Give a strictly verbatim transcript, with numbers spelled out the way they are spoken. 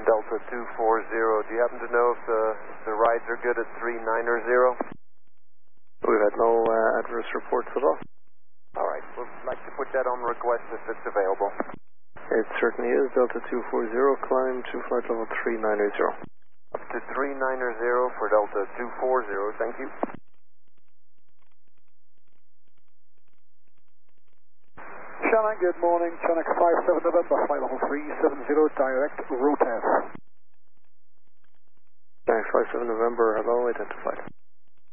Delta two four zero, do you happen to know if the, the rides are good at three niner zero? We've had no uh, adverse reports at all. Alright, we'd like to put that on request if it's available. It certainly is. Delta two four zero, climb to flight level three niner zero. Up to three niner zero for Delta two four zero, thank you. Shannon, good morning. Chinook five seven November, flight level three seven zero, direct route. Thanks, five seven November, hello, identified.